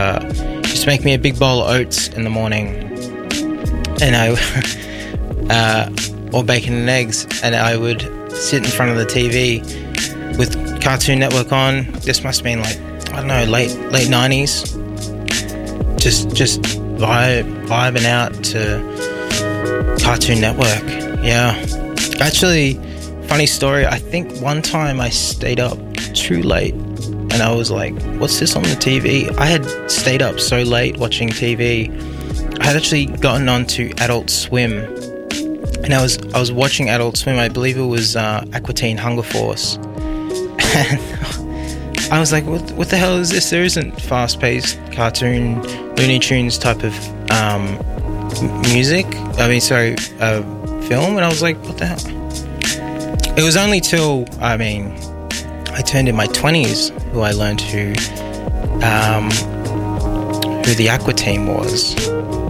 Just make me a big bowl of oats in the morning, and or bacon and eggs, and I would sit in front of the TV with Cartoon Network on. This must have been like, I don't know, late 90s. Just vibing out to Cartoon Network. Yeah. Actually, funny story, I think one time I stayed up too late and I was like, what's this on the TV? I had stayed up so late watching TV. I had actually gotten onto Adult Swim, and I was watching Adult Swim. I believe it was Aqua Teen Hunger Force. And I was like, what the hell is this? There isn't fast-paced cartoon, Looney Tunes type of film. And I was like, what the hell? It was only till, I turned in my 20s who I learned who the Aqua Team was.